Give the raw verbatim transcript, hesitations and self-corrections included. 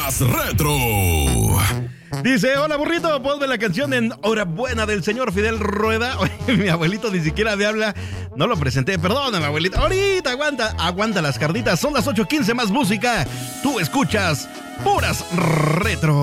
Puras Retro. Dice, hola burrito, ponme la canción en Hora Buena del señor Fidel Rueda. Oye, mi abuelito ni siquiera me habla. No lo presenté, perdóname abuelito. Ahorita, aguanta, aguanta las carditas. Son las ocho quince, más música. Tú escuchas Puras Retro.